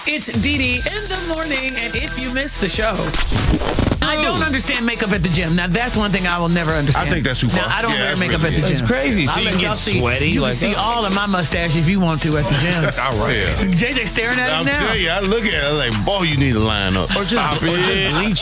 It's Dee Dee in the morning, and if you missed the show, I don't understand makeup at the gym. Now, that's one thing I will never understand. I think that's too far. Now, I don't Yeah, wear that's makeup really at the it. gym. It's crazy. So I'll you let can y'all get see. sweaty. You can like see that. all of my mustache if you want to at the gym. All right. Yeah. JJ staring at I'm it now. telling you, I look at it like, boy, you need to line up. Or just bleach